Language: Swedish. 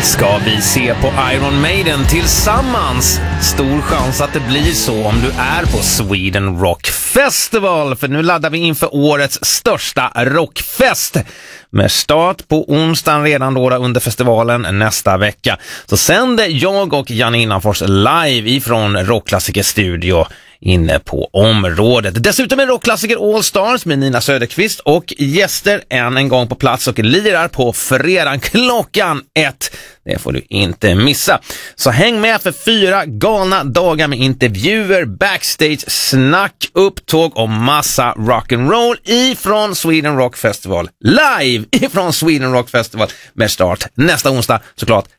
Ska vi se på Iron Maiden tillsammans? Stor chans att det blir så om du är på Sweden Rock Festival, för nu laddar vi inför årets största rockfest med start på onsdagen redan då under festivalen nästa vecka. Så sänder jag och Janne Innanfors live ifrån Rockklassiker Studio inne på området. Dessutom en rockklassiker All Stars med Nina Söderqvist och gäster en gång på plats och lirar på fredag klockan 1. Det får du inte missa. Så häng med för 4 galna dagar med intervjuer, backstage, snack, upptåg och massa rock'n'roll ifrån Sweden Rock Festival. Live ifrån Sweden Rock Festival med start nästa onsdag såklart